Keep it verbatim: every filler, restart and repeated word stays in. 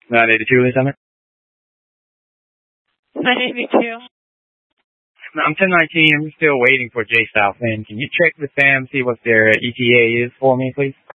nine eighty-two, Lee Summit. nine eighty-two. I'm ten nineteen. I'm still waiting for J South. And can you check with them, see what their E T A is for me, please?